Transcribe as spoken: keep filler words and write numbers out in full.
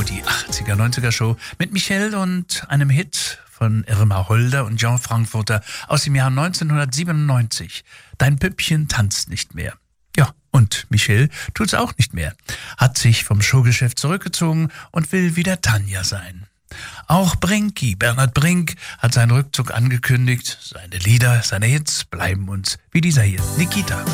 Radio, die achtziger, neunziger Show mit Michel und einem Hit von Irma Holder und Jean Frankfurter aus dem Jahr neunzehnhundertsiebenundneunzig. Dein Püppchen tanzt nicht mehr. Ja, und Michel tut's auch nicht mehr. Hat sich vom Showgeschäft zurückgezogen und will wieder Tanja sein. Auch Brinky, Bernhard Brink, hat seinen Rückzug angekündigt. Seine Lieder, seine Hits bleiben uns wie dieser hier, Nikita.